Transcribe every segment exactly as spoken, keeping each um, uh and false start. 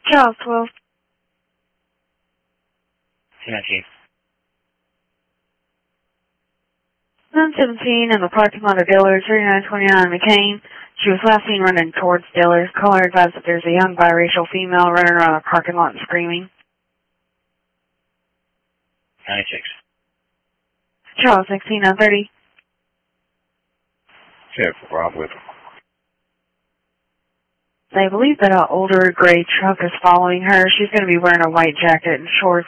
Charles, twelve. nineteen. nine seventeen in the parking lot of Dillard's, thirty-nine twenty-nine McCain. She was last seen running towards Dillard's. Caller advised that there's a young biracial female running around the parking lot and screaming. ninety-six. Charles, sixteen nine thirty. ten for Rob with. They believe that an older gray truck is following her. She's going to be wearing a white jacket and shorts.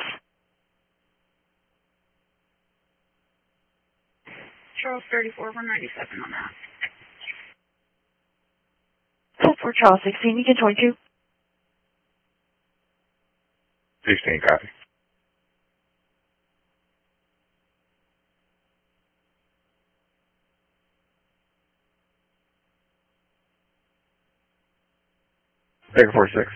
Charles thirty-four, one ninety-seven on that. ten for Charles, sixteen. You can twenty-two. sixteen, copy. Baker forty-six.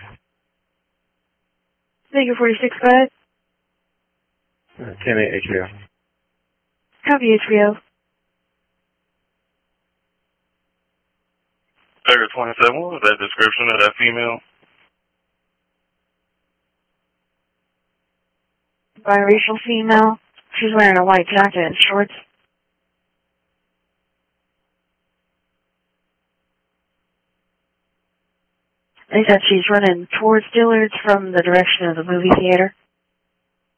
Baker forty-six, go ahead. ten eight H B O. Copy H B O. Baker twenty-seven, what was that description of that female? Biracial female. She's wearing a white jacket and shorts. They said she's running towards Dillard's from the direction of the movie theater.